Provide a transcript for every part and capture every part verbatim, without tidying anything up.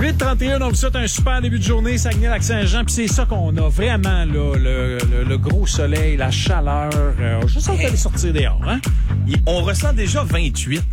huit trente et un, on vous souhaite un super début de journée, Saguenay-Lac-Saint-Jean, puis c'est ça qu'on a vraiment, là, le, le, le gros soleil, la chaleur. Euh, je sens qu'elle est sortir dehors, hein? On ressent déjà vingt-huit.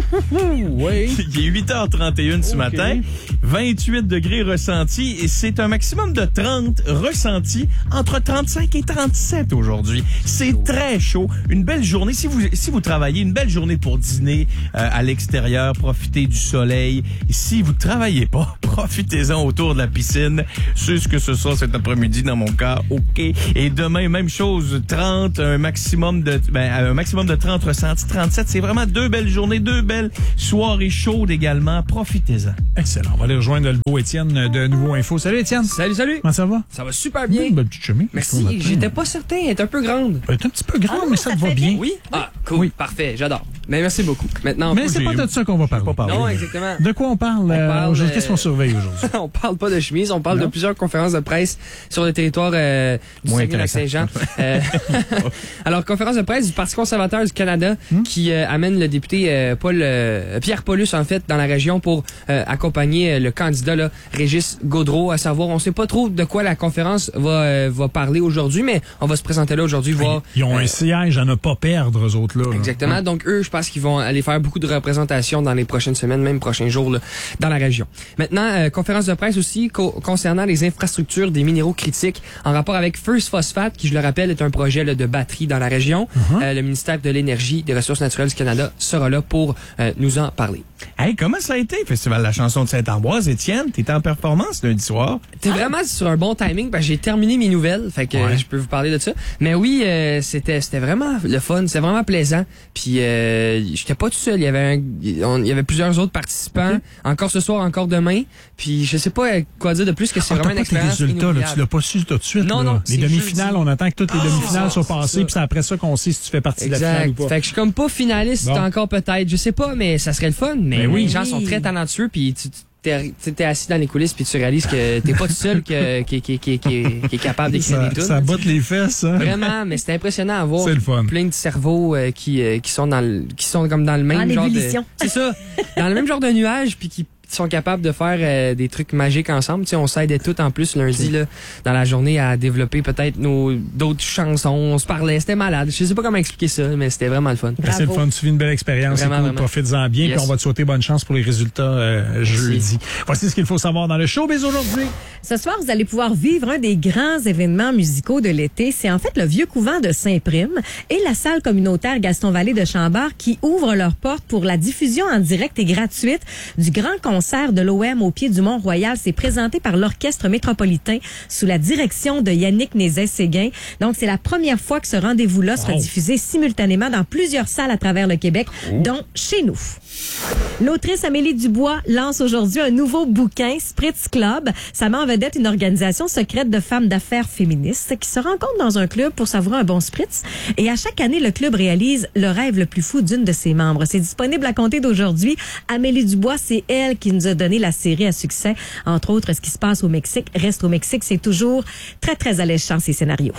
Oui. Il est huit heures trente et un ce okay. matin. vingt-huit degrés ressentis et c'est un maximum de trente ressentis entre trente-cinq et trente-sept aujourd'hui. C'est chaud. Très chaud. Une belle journée. Si vous, si vous travaillez, une belle journée pour dîner euh, à l'extérieur, profitez du soleil. Et si vous travaillez pas, profitez-en autour de la piscine. C'est ce que ce sera cet après-midi dans mon cas. OK. Et demain, même chose. trente, un maximum de, ben, un maximum de trente ressentis. trente-sept, c'est vraiment deux belles journées, deux belles soirées chaudes également. Profitez-en. Excellent. On va aller rejoindre le beau Étienne de Nouveau Info. Salut Étienne. Salut, salut. Comment ça va? Ça va super bien. Une belle petite chemise. Merci. J'étais pas certain. Elle est un peu grande. Elle est un petit peu grande, ah, mais ça, ça te va bien. Oui? Ah, cool. Oui. Parfait. J'adore. Mais merci beaucoup. Maintenant, mais c'est pas de ça qu'on va parler. parler. Non, exactement. De quoi on parle, on parle aujourd'hui? Euh... Qu'est-ce qu'on surveille aujourd'hui? On parle pas de chemise. On parle non. de plusieurs conférences de presse sur le territoire euh, du Saguenay-Lac-Saint-Jean. euh, alors, conférence de presse du Parti conservateur du Canada hmm? qui euh, amène le député euh, Paul euh, Pierre Paulus, en fait, dans la région pour euh, accompagner euh, le candidat là, Régis Gaudreault. À savoir, on sait pas trop de quoi la conférence va, euh, va parler aujourd'hui, mais on va se présenter là aujourd'hui. Voir, Ils ont euh, un siège à ne pas perdre, eux autres, là. Exactement. Là. Donc, eux, je pense qu'ils vont aller faire beaucoup de représentations dans les prochaines semaines, même prochains jours, là, dans la région. Maintenant, euh, conférence de presse aussi co- concernant les infrastructures des minéraux critiques en rapport avec First Phosphate, qui, je le rappelle, est un projet là, de batterie dans la région. Uh-huh. Euh, le ministère de l'Énergie et des Ressources naturelles du Canada sera là pour euh, nous en parler. Hey, comment ça a été, Festival de la chanson de Saint-Ambroise, Étienne? T'étais en performance lundi soir? T'es ah. vraiment sur un bon timing, parce que j'ai terminé mes nouvelles, fait que ouais. je peux vous parler de ça. Mais oui, euh, c'était c'était vraiment le fun, c'était vraiment plaisant. Puis euh, j'étais pas tout seul, il y avait un, on, il y avait plusieurs autres participants, okay. encore ce soir, encore demain. Puis je sais pas quoi dire de plus que c'est ah, vraiment une expérience tes résultats, là, tu l'as pas su tout de suite. Non, là. non. Les demi-finales, jeudi. On attend que toutes les oh, demi-finales soient passées, puis c'est après ça qu'on sait si tu fais partie exact. de la finale ou pas. Fait que je suis comme pas finaliste bon. encore peut-être, je sais pas, mais ça serait le fun. Mais, mais oui. les gens sont très talentueux, puis tu, tu T'es, t'es assis dans les coulisses puis tu réalises que t'es pas tout seul que, qui, qui, qui, qui, qui est capable d'écrire ça, des tunes. Ça botte les fesses, hein? Vraiment, mais c'est impressionnant à voir. C'est le fun. Plein de cerveaux euh, qui, euh, qui sont dans le, qui sont comme dans le même en genre ébullition. de... C'est ça. Dans le même genre de nuage puis qui sont capables de faire euh, des trucs magiques ensemble. Tu sais, on s'aidait tout en plus lundi là, dans la journée à développer peut-être nos d'autres chansons. On se parlait, c'était malade. Je sais pas comment expliquer ça, mais c'était vraiment le fun. C'est le fun, tu vis une belle expérience. Vraiment, cool. Profites-en bien, yes. Puis on va te souhaiter bonne chance pour les résultats euh, jeudi. Voici ce qu'il faut savoir dans le showbiz aujourd'hui. Ce soir, vous allez pouvoir vivre un des grands événements musicaux de l'été. C'est en fait le Vieux Couvent de Saint-Prime et la salle communautaire Gaston Vallée de Chambord qui ouvrent leurs portes pour la diffusion en direct et gratuite du grand concert concert de l'O M au pied du Mont-Royal. C'est présenté par l'Orchestre métropolitain sous la direction de Yannick Nézet-Séguin. Donc, c'est la première fois que ce rendez-vous-là sera wow. diffusé simultanément dans plusieurs salles à travers le Québec, oh. dont chez nous. L'autrice Amélie Dubois lance aujourd'hui un nouveau bouquin, Spritz Club. Ça met en vedette une organisation secrète de femmes d'affaires féministes qui se rencontrent dans un club pour savourer un bon spritz. Et à chaque année, le club réalise le rêve le plus fou d'une de ses membres. C'est disponible à compter d'aujourd'hui. Amélie Dubois, c'est elle qui nous a donné la série à succès. Entre autres, ce qui se passe au Mexique reste au Mexique. C'est toujours très, très alléchant, ces scénarios.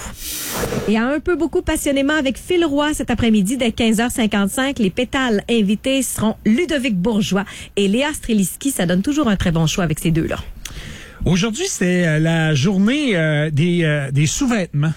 Et à un peu beaucoup passionnément avec Phil Roy cet après-midi dès quinze heures cinquante-cinq, les pétales invités seront Ludovic Bourgeois et Léa Streliski. Ça donne toujours un très bon choix avec ces deux-là. Aujourd'hui, c'est la journée euh, des, euh, des sous-vêtements.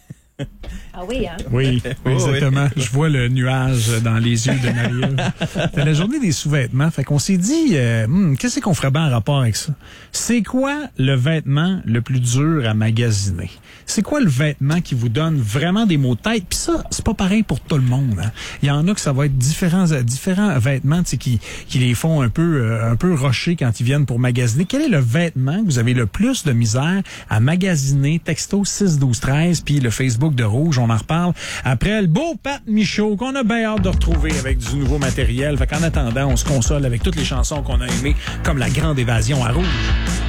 Ah oui, hein? Oui, exactement. Je vois le nuage dans les yeux de Marie-Ève. C'est la journée des sous-vêtements. Fait qu'on s'est dit, euh, hmm, qu'est-ce qu'on ferait bien en rapport avec ça? C'est quoi le vêtement le plus dur à magasiner? C'est quoi le vêtement qui vous donne vraiment des maux de tête? Puis ça, c'est pas pareil pour tout le monde. Hein? Il y en a que ça va être différents, différents vêtements qui, qui les font un peu, euh, un peu rusher quand ils viennent pour magasiner. Quel est le vêtement que vous avez le plus de misère à magasiner? Texto six douze treize, puis le Facebook de Rouge, on en reparle après le beau Pat Michaud qu'on a bien hâte de retrouver avec du nouveau matériel. Fait qu'en attendant, on se console avec toutes les chansons qu'on a aimées, comme La Grande Évasion à Rouge.